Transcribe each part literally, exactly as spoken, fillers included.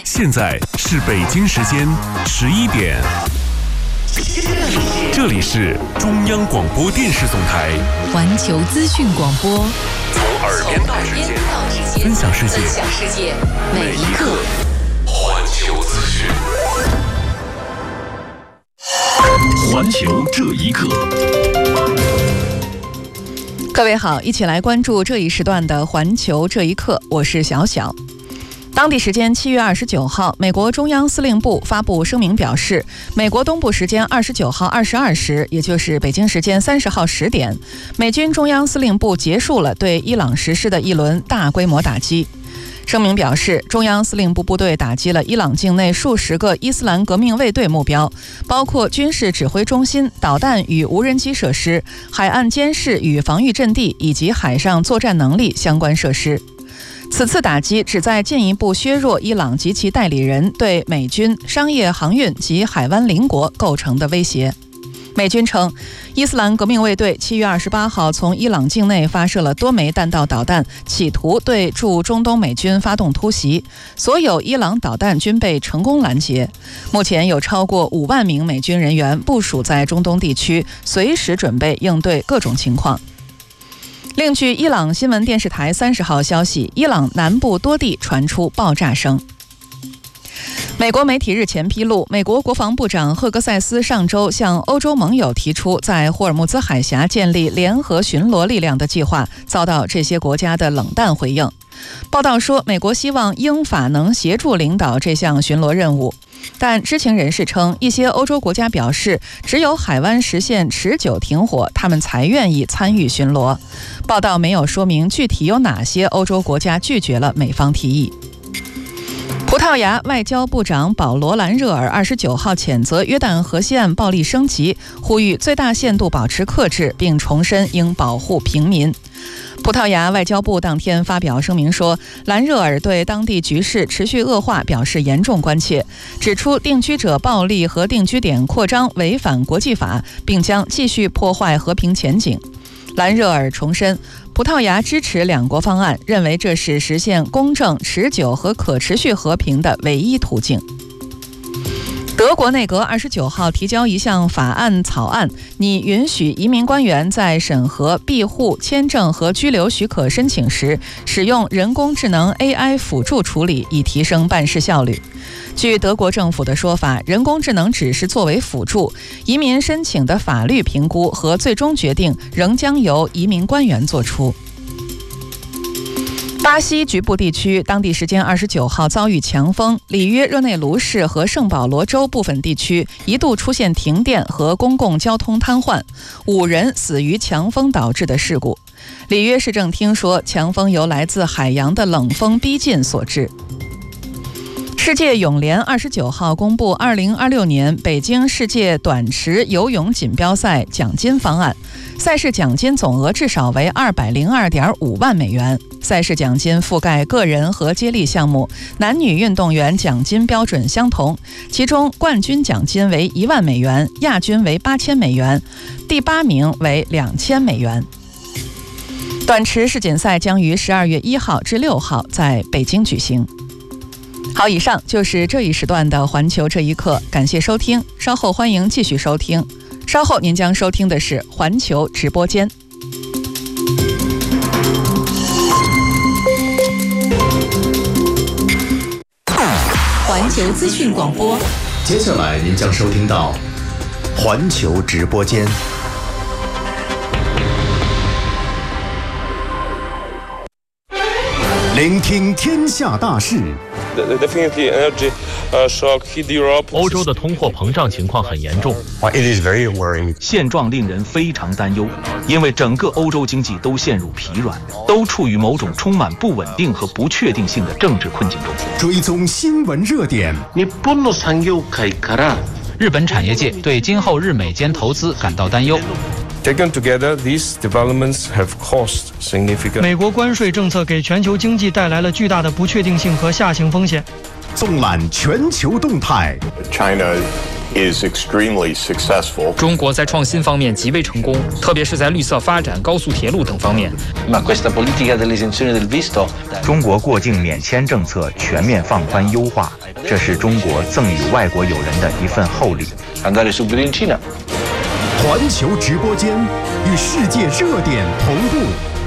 现在是北京时间十一点，这里是中央广播电视总台环球资讯广播， 从耳边到指尖，分享世界，每一刻环球资讯。环球这一刻。 各位好，一起来关注这一时段的环球这一刻，我是小小。当地时间七月二十九号，美国中央司令部发布声明表示，美国东部时间二十九号二十二时，也就是北京时间三十号十点，美军中央司令部结束了对伊朗实施的一轮大规模打击。声明表示，中央司令部部队打击了伊朗境内数十个伊斯兰革命卫队目标，包括军事指挥中心、导弹与无人机设施、海岸监视与防御阵地以及海上作战能力相关设施。此次打击旨在进一步削弱伊朗及其代理人对美军、商业航运及海湾邻国构成的威胁。美军称，伊斯兰革命卫队七月二十八号从伊朗境内发射了多枚弹道导弹，企图对驻中东美军发动突袭，所有伊朗导弹均被成功拦截。目前有超过五万名美军人员部署在中东地区，随时准备应对各种情况。另据伊朗新闻电视台三十号消息，伊朗南部多地传出爆炸声。美国媒体日前披露，美国国防部长赫格塞斯上周向欧洲盟友提出在霍尔木兹海峡建立联合巡逻力量的计划，遭到这些国家的冷淡回应。报道说，美国希望英法能协助领导这项巡逻任务，但知情人士称，一些欧洲国家表示，只有海湾实现持久停火，他们才愿意参与巡逻。报道没有说明具体有哪些欧洲国家拒绝了美方提议。葡萄牙外交部长保罗·兰热尔二十九号谴责约旦河西岸暴力升级，呼吁最大限度保持克制，并重申应保护平民。葡萄牙外交部当天发表声明说，兰热尔对当地局势持续恶化表示严重关切，指出定居者暴力和定居点扩张违反国际法，并将继续破坏和平前景。兰热尔重申，葡萄牙支持两国方案，认为这是实现公正、持久和可持续和平的唯一途径。德国内阁二十九号提交一项法案草案，拟允许移民官员在审核庇护、签证和居留许可申请时，使用人工智能 A I 辅助处理，以提升办事效率。据德国政府的说法，人工智能只是作为辅助，移民申请的法律评估和最终决定仍将由移民官员做出。巴西局部地区当地时间二十九号遭遇强风，里约热内卢市和圣保罗州部分地区一度出现停电和公共交通瘫痪，五人死于强风导致的事故。里约市政厅说，强风由来自海洋的冷风逼近所致。世界泳联二十九号公布二零二六年北京世界短池游泳锦标赛奖金方案，赛事奖金总额至少为二百零二点五万美元。赛事奖金覆盖个人和接力项目，男女运动员奖金标准相同，其中冠军奖金为一万美元，亚军为八千美元，第八名为两千美元。短池世锦赛将于十二月一号至六号在北京举行。好，以上就是这一时段的环球这一刻，感谢收听，稍后欢迎继续收听。稍后您将收听的是环球直播间。环球资讯广播， 接下来您将收听到环球直播间。聆听天下大事。 欧洲的通货膨胀情况很严重，现状令人非常担忧，因为整个欧洲经济都陷入疲软，都处于某种充满不稳定和不确定性的政治困境中。 追踪新闻热点， 日本产业界对今后日美间投资感到担忧。 Taken together, these developments have caused significant. 美国关税政策给全球经济带来了巨大的不确定性和下行风险。 纵览全球动态。 China is extremely successful. 中国在创新方面极为成功，特别是在绿色发展、高速铁路等方面。 Ma questa politica dell'esenzione del visto， 中国过境免签政策全面放宽优化，这是中国赠予外国友人的一份厚礼。 Andare subito in Cina。 环球直播间与世界热点同步。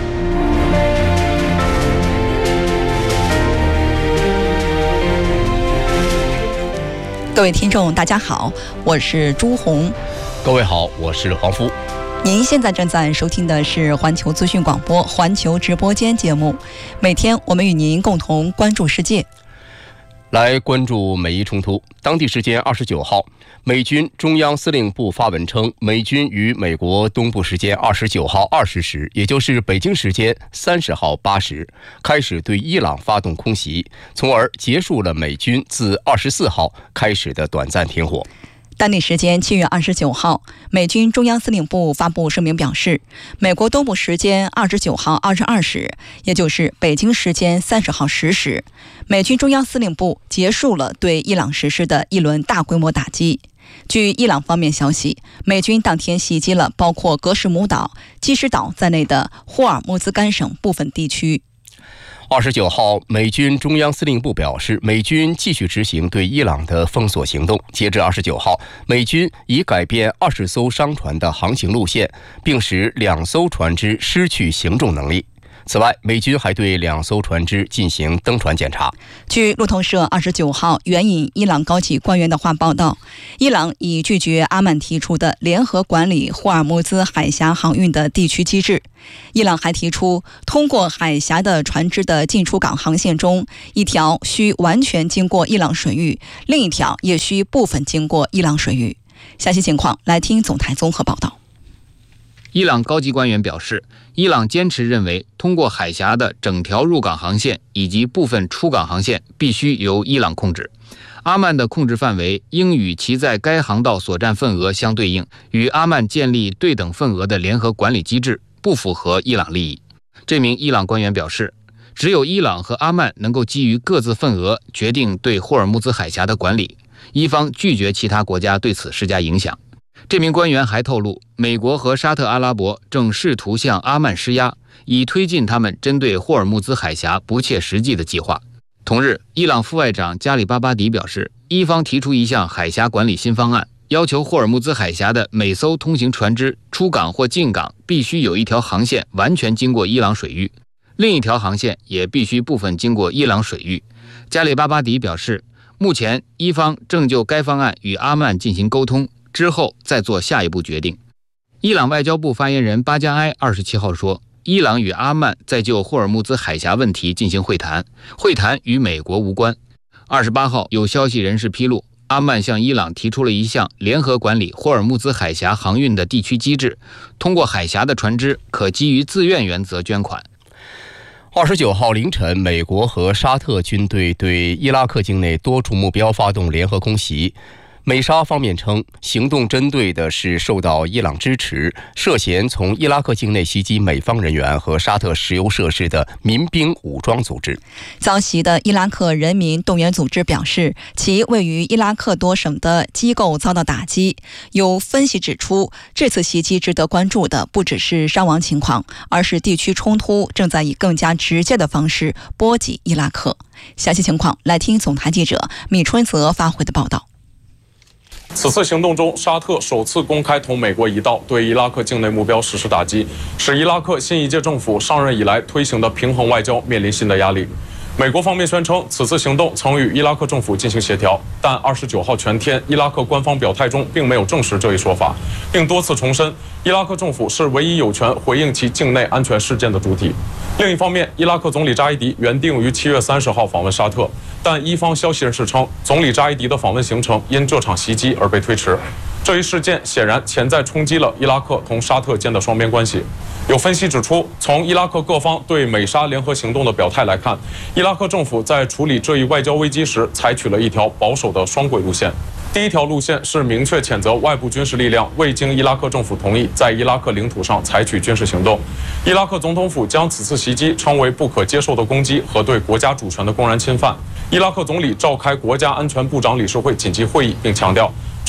各位听众大家好，我是朱红。 各位好，我是黄福。 您现在正在收听的是环球资讯广播环球直播间节目，每天我们与您共同关注世界。 来关注美伊冲突。当地时间二十九号，美军中央司令部发文称，美军于美国东部时间二十九号二十时，也就是北京时间三十号八时，开始对伊朗发动空袭，从而结束了美军自二十四号开始的短暂停火。 当地时间七月二十九号，美军中央司令部发布声明表示，美国东部时间二十九号二十二时，也就是北京时间三十号十时，美军中央司令部结束了对伊朗实施的一轮大规模打击。据伊朗方面消息，美军当天袭击了包括格什姆岛、基什岛在内的霍尔木兹干省部分地区。 二十九号，美军中央司令部表示，美军继续执行对伊朗的封锁行动。截至二十九号，美军已改变二十艘商船的航行路线，并使两艘船只失去行动能力。此外，美军还对两艘船只进行登船检查。 据路透社二十九号援引伊朗高级官员的话报道，伊朗已拒绝阿曼提出的联合管理霍尔木兹海峡航运的地区机制。伊朗还提出，通过海峡的船只的进出港航线中，一条需完全经过伊朗水域，另一条也需部分经过伊朗水域。详细情况来听总台综合报道。 伊朗高级官员表示，伊朗坚持认为，通过海峡的整条入港航线以及部分出港航线必须由伊朗控制。阿曼的控制范围应与其在该航道所占份额相对应，与阿曼建立对等份额的联合管理机制不符合伊朗利益。这名伊朗官员表示，只有伊朗和阿曼能够基于各自份额决定对霍尔木兹海峡的管理，伊方拒绝其他国家对此施加影响。这名官员还透露，美国和沙特阿拉伯正试图向阿曼施压，以推进他们针对霍尔木兹海峡不切实际的计划。同日，伊朗副外长加里巴巴迪表示，伊方提出一项海峡管理新方案，要求霍尔木兹海峡的每艘通行船只出港或进港必须有一条航线完全经过伊朗水域，另一条航线也必须部分经过伊朗水域。加里巴巴迪表示，目前伊方正就该方案与阿曼进行沟通，之后再做下一步决定。伊朗外交部发言人巴加埃二十七号说，伊朗与阿曼在就霍尔木兹海峡问题进行会谈，会谈与美国无关。二十八号，有消息人士披露，阿曼向伊朗提出了一项联合管理霍尔木兹海峡航运的地区机制，通过海峡的船只可基于自愿原则捐款。 二十九号凌晨，美国和沙特军队对伊拉克境内多处目标发动联合空袭。美沙方面称，行动针对的是受到伊朗支持、涉嫌从伊拉克境内袭击美方人员和沙特石油设施的民兵武装组织。 遭袭的伊拉克人民动员组织表示，其位于伊拉克多省的机构遭到打击。有分析指出，这次袭击值得关注的不只是伤亡情况，而是地区冲突正在以更加直接的方式波及伊拉克。详细情况来听总台记者米春泽发回的报道。 此次行动中，沙特首次公开同美国一道对伊拉克境内目标实施打击，使伊拉克新一届政府上任以来推行的平衡外交面临新的压力。美国方面宣称，此次行动曾与伊拉克政府进行协调，但二十九号全天，伊拉克官方表态中并没有证实这一说法，并多次重申，伊拉克政府是唯一有权回应其境内安全事件的主体。另一方面，伊拉克总理扎伊迪原定于七月三十号访问沙特，但伊方消息人士称，总理扎伊迪的访问行程因这场袭击而被推迟。这一事件显然潜在冲击了伊拉克同沙特间的双边关系。有分析指出，从伊拉克各方对美沙联合行动的表态来看，伊拉克政府在处理这一外交危机时采取了一条保守的双轨路线。第一条路线是明确谴责外部军事力量未经伊拉克政府同意在伊拉克领土上采取军事行动。伊拉克总统府将此次袭击称为不可接受的攻击和对国家主权的公然侵犯。伊拉克总理召开国家安全部长理事会紧急会议，并强调，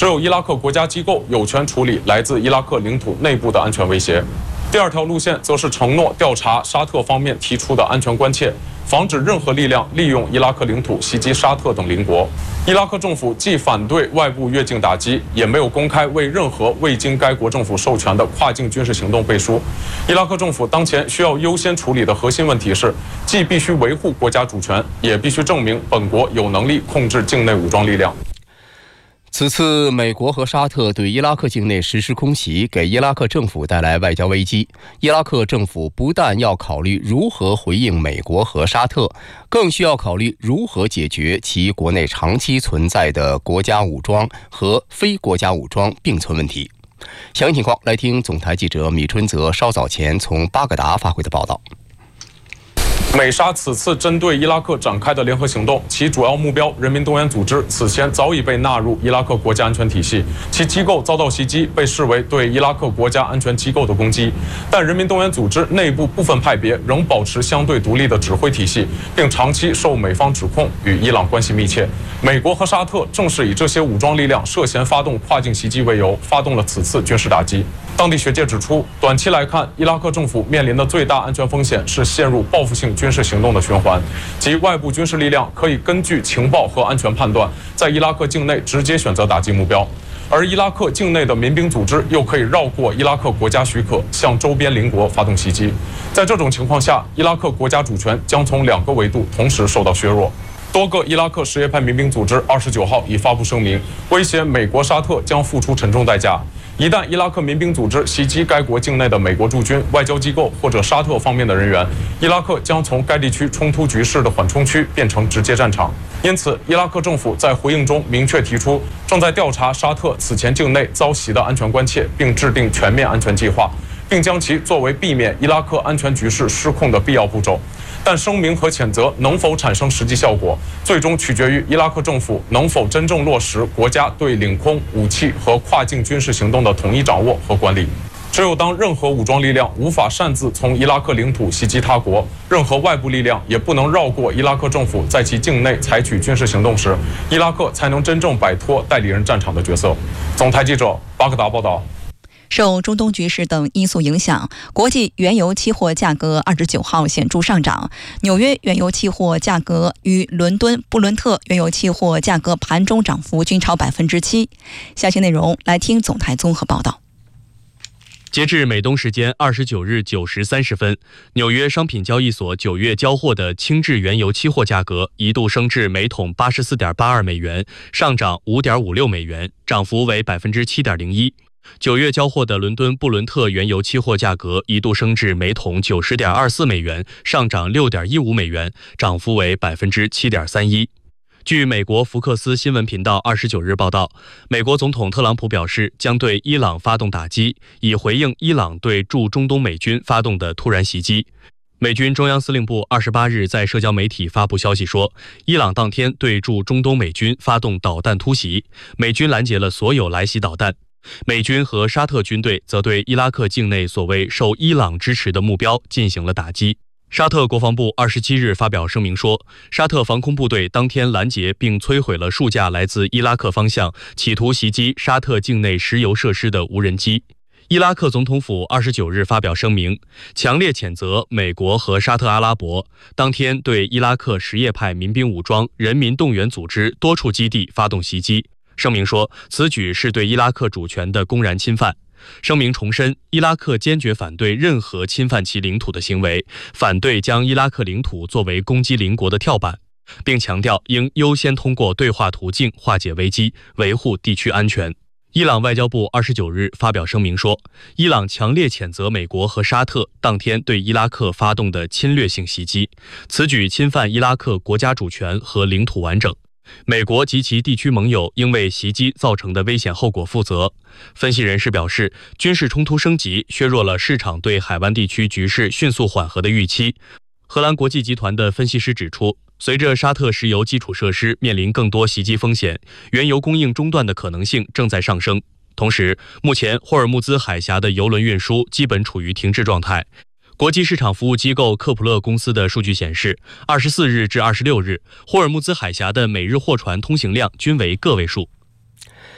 只有伊拉克国家机构有权处理来自伊拉克领土内部的安全威胁。第二条路线则是承诺调查沙特方面提出的安全关切，防止任何力量利用伊拉克领土袭击沙特等邻国。伊拉克政府既反对外部越境打击，也没有公开为任何未经该国政府授权的跨境军事行动背书。伊拉克政府当前需要优先处理的核心问题是，既必须维护国家主权，也必须证明本国有能力控制境内武装力量。 此次美国和沙特对伊拉克境内实施空袭，给伊拉克政府带来外交危机。伊拉克政府不但要考虑如何回应美国和沙特，更需要考虑如何解决其国内长期存在的国家武装和非国家武装并存问题。详细情况来听总台记者米春泽稍早前从巴格达发回的报道。 美沙此次针对伊拉克展开的联合行动，其主要目标人民动员组织此前早已被纳入伊拉克国家安全体系，其机构遭到袭击被视为对伊拉克国家安全机构的攻击。但人民动员组织内部部分派别仍保持相对独立的指挥体系，并长期受美方指控与伊朗关系密切。美国和沙特正是以这些武装力量涉嫌发动跨境袭击为由，发动了此次军事打击。当地学界指出，短期来看，伊拉克政府面临的最大安全风险是陷入报复性军事行动的循环，即外部军事力量可以根据情报和安全判断，在伊拉克境内直接选择打击目标，而伊拉克境内的民兵组织又可以绕过伊拉克国家许可，向周边邻国发动袭击。在这种情况下，伊拉克国家主权将从两个维度同时受到削弱。多个伊拉克什叶派民兵组织二十九号已发布声明，威胁美国、沙特将付出沉重代价。一旦伊拉克民兵组织袭击该国境内的美国驻军、外交机构或者沙特方面的人员，伊拉克将从该地区冲突局势的缓冲区变成直接战场。因此，伊拉克政府在回应中明确提出，正在调查沙特此前境内遭袭的安全关切，并制定全面安全计划，并将其作为避免伊拉克安全局势失控的必要步骤。但声明和谴责能否产生实际效果，最终取决于伊拉克政府能否真正落实国家对领空、武器和跨境军事行动的统一掌握和管理。只有当任何武装力量无法擅自从伊拉克领土袭击他国，任何外部力量也不能绕过伊拉克政府在其境内采取军事行动时，伊拉克才能真正摆脱代理人战场的角色。总台记者巴格达报道。 受中东局势等因素影响，国际原油期货价格二十九号显著上涨。纽约原油期货价格与伦敦布伦特原油期货价格盘中涨幅均超百分之七。详细内容来听总台综合报道。 截至美东时间二十九日九时三十分，纽约商品交易所九月交货的轻质原油期货价格一度升至每桶八十四点八二美元，上涨五点五六美元，涨幅为百分之七点零一。九月交货的伦敦布伦特原油期货价格一度升至每桶九十点二四美元，上涨六点一五美元，涨幅为百分之七点三一。据美国福克斯新闻频道二十九日报道，美国总统特朗普表示将对伊朗发动打击，以回应伊朗对驻中东美军发动的突然袭击。美军中央司令部二十八日在社交媒体发布消息说，伊朗当天对驻中东美军发动导弹突袭，美军拦截了所有来袭导弹。美军和沙特军队则对伊拉克境内所谓受伊朗支持的目标进行了打击。沙特国防部二十七日发表声明说，沙特防空部队当天拦截并摧毁了数架来自伊拉克方向企图袭击沙特境内石油设施的无人机。伊拉克总统府二十九日发表声明，强烈谴责美国和沙特阿拉伯当天对伊拉克什叶派民兵武装人民动员组织多处基地发动袭击。声明说，此举是对伊拉克主权的公然侵犯。声明重申，伊拉克坚决反对任何侵犯其领土的行为，反对将伊拉克领土作为攻击邻国的跳板，并强调应优先通过对话途径化解危机，维护地区安全。伊朗外交部二十九日发表声明说，伊朗强烈谴责美国和沙特当天对伊拉克发动的侵略性袭击，此举侵犯伊拉克国家主权和领土完整。美国及其地区盟友应为袭击造成的危险后果负责。分析人士表示，军事冲突升级削弱了市场对海湾地区局势迅速缓和的预期。荷兰国际集团的分析师指出，随着沙特石油基础设施面临更多袭击风险，原油供应中断的可能性正在上升。同时，目前霍尔木兹海峡的油轮运输基本处于停滞状态。国际市场服务机构克普勒公司的数据显示，二十四日至二十六日，霍尔木兹海峡的每日货船通行量均为个位数。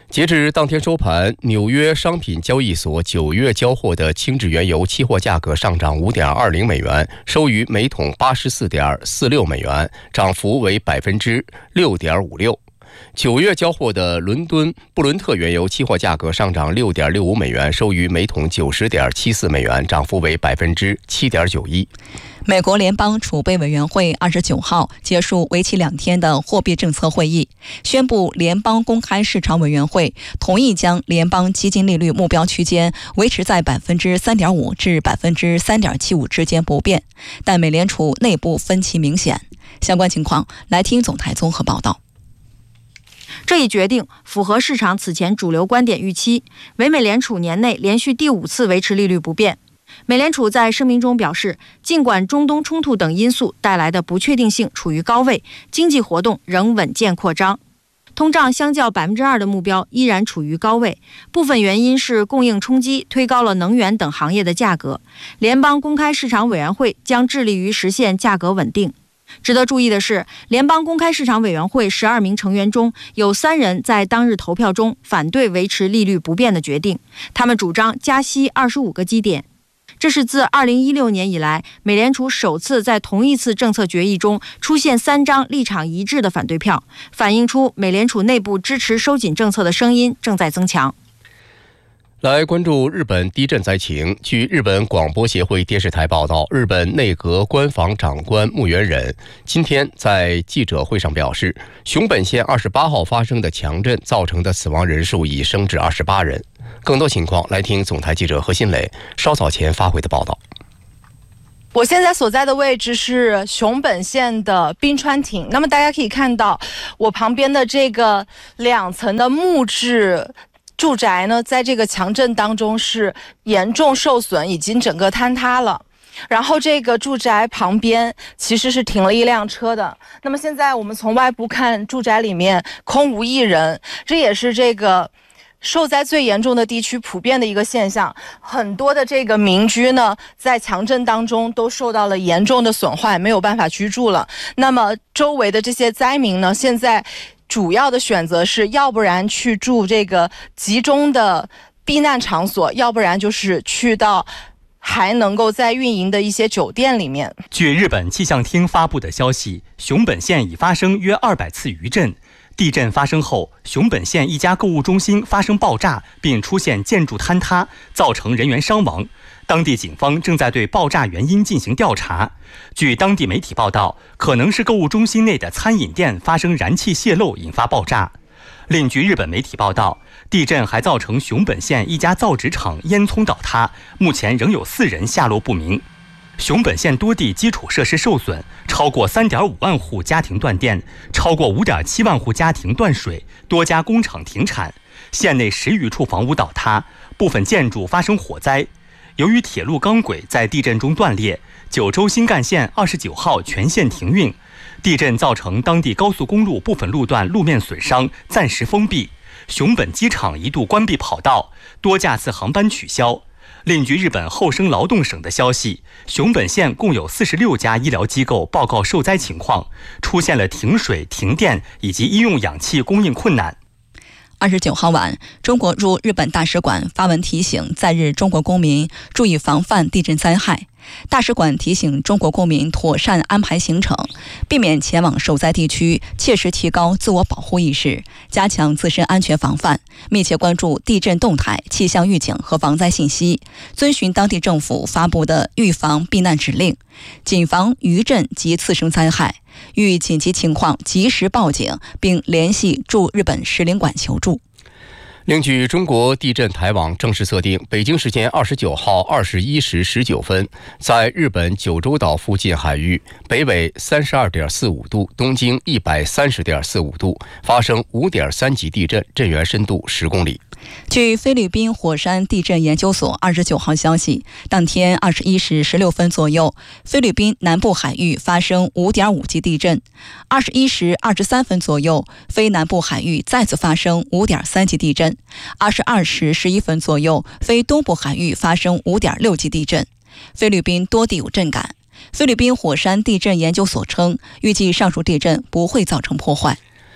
截至当天收盘，纽约商品交易所九月交货的轻质原油期货价格上涨 五点二零美元，收于每桶 八十四点四六美元，涨幅为 百分之六点五六。九月交货的伦敦布伦特原油期货价格上涨 六点六五美元，收于每桶 九十点七四美元，涨幅为 百分之七点九一。 美国联邦储备委员会二十九号结束为期两天的货币政策会议，宣布联邦公开市场委员会同意将联邦基金利率目标区间维持在 百分之三点五 至 百分之三点七五 之间不变，但美联储内部分歧明显。相关情况来听总台综合报道。 这一决定符合市场此前主流观点预期，为美联储年内连续第五次维持利率不变。美联储在声明中表示，尽管中东冲突等因素带来的不确定性处于高位，经济活动仍稳健扩张。通胀相较 百分之二 的目标依然处于高位，部分原因是供应冲击推高了能源等行业的价格。联邦公开市场委员会将致力于实现价格稳定。值得注意的是，联邦公开市场委员会十二名成员中有三人在当日投票中反对维持利率不变的决定，他们主张加息二十五个基点。这是自二零一六年以来，美联储首次在同一次政策决议中出现三张立场一致的反对票，反映出美联储内部支持收紧政策的声音正在增强。 来关注日本地震灾情。据日本广播协会电视台报道，日本内阁官房长官木原忍今天在记者会上表示，熊本县二十八号发生的强震造成的死亡人数已升至二十八人。更多情况来听总台记者何新磊稍早前发回的报道。 我现在所在的位置是熊本县的冰川町，那么大家可以看到我旁边的这个两层的木质住宅呢，在这个强震当中是严重受损，已经整个坍塌了。然后这个住宅旁边其实是停了一辆车的。那么现在我们从外部看，住宅里面空无一人，这也是这个受灾最严重的地区普遍的一个现象。很多的这个民居呢，在强震当中都受到了严重的损坏，没有办法居住了。那么周围的这些灾民呢，现在主要的选择是要不然去住这个集中的避难场所，要不然就是去到还能够在运营的一些酒店里面。 据日本气象厅发布的消息，熊本县已发生约二百次余震。地震发生后，熊本县一家购物中心发生爆炸，并出现建筑坍塌，造成人员伤亡。当地警方正在对爆炸原因进行调查。据当地媒体报道，可能是购物中心内的餐饮店发生燃气泄漏引发爆炸。另据日本媒体报道，地震还造成熊本县一家造纸厂烟囱倒塌，目前仍有四人下落不明。熊本县多地基础设施受损，超过 三点五万户家庭断电，超过 五点七万户家庭断水，多家工厂停产，县内十余处房屋倒塌，部分建筑发生火灾。由于铁路钢轨在地震中断裂，九州新干线二十九号全线停运。地震造成当地高速公路部分路段路面损伤，暂时封闭。熊本机场一度关闭跑道，多架次航班取消。另据日本厚生劳动省的消息，熊本县共有四十六家医疗机构报告受灾情况，出现了停水、停电以及医用氧气供应困难。 二十九号晚，中国驻日本大使馆发文提醒在日中国公民注意防范地震灾害。大使馆提醒中国公民妥善安排行程，避免前往受灾地区，切实提高自我保护意识，加强自身安全防范，密切关注地震动态、气象预警和防灾信息，遵循当地政府发布的预防避难指令，谨防余震及次生灾害，遇紧急情况及时报警，并联系驻日本使领馆求助。 另据中国地震台网正式测定，北京时间二十九号二十一时十九分，在日本九州岛附近海域，北纬三十二点四五度，东经一百三十点四五度，发生五点三级地震，震源深度十公里。 据菲律宾火山地震研究所二十九号消息，当天二十一时十六分左右，菲律宾南部海域发生五点五级地震。二十一时二十三分左右，菲南部海域再次发生五点三级地震。二十二时十一分左右，菲东部海域发生五点六级地震。菲律宾多地有震感。菲律宾火山地震研究所称，预计上述地震不会造成破坏。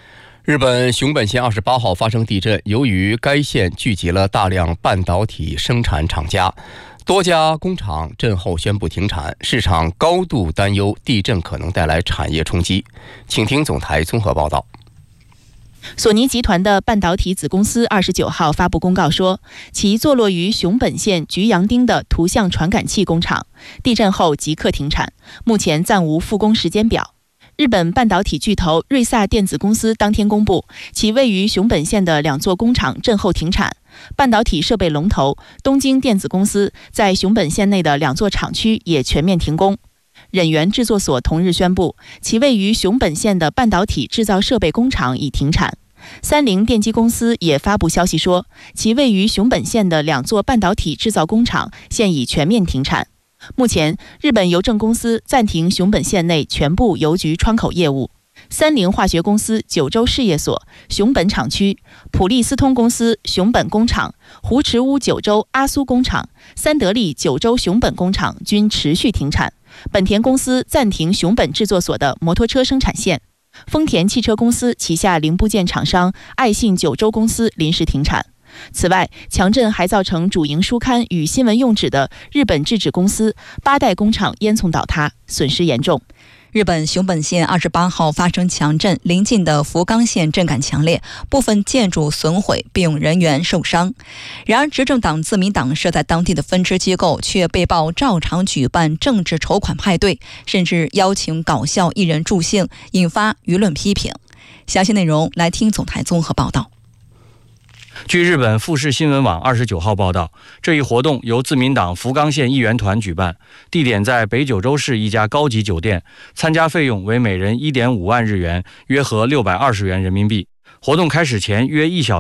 日本熊本县二十八号发生地震，由于该县聚集了大量半导体生产厂家，多家工厂震后宣布停产，市场高度担忧地震可能带来产业冲击。请听总台综合报道。 索尼集团的半导体子公司二十九号发布公告说，其坐落于熊本县菊阳町的图像传感器工厂地震后即刻停产，目前暂无复工时间表。日本半导体巨头瑞萨电子公司当天公布，其位于熊本县的两座工厂震后停产。半导体设备龙头东京电子公司在熊本县内的两座厂区也全面停工。忍源制作所同日宣布，其位于熊本县的半导体制造设备工厂已停产。三菱电机公司也发布消息说，其位于熊本县的两座半导体制造工厂现已全面停产。目前，日本邮政公司暂停熊本县内全部邮局窗口业务。三菱化学公司九州事业所熊本厂区、普利司通公司熊本工厂、湖池屋九州阿苏工厂、三得利九州熊本工厂均持续停产。本田公司暂停熊本制作所的摩托车生产线。丰田汽车公司旗下零部件厂商爱信九州公司临时停产。此外，强震还造成主营书刊与新闻用纸的日本制纸公司八代工厂烟囱倒塌，损失严重。 日本熊本县二十八号发生强震，邻近的福冈县震感强烈，部分建筑损毁，并有人员受伤。然而，执政党自民党设在当地的分支机构却被曝照常举办政治筹款派对，甚至邀请搞笑艺人助兴，引发舆论批评。详细内容来听总台综合报道。 据日本富士新闻网二十九号报道，这一活动由自民党福冈县议员团举办，地点在北九州市一家高级酒店，参加费用为每人 一点五万日元，约合六百二十元人民币。活动开始前约一小时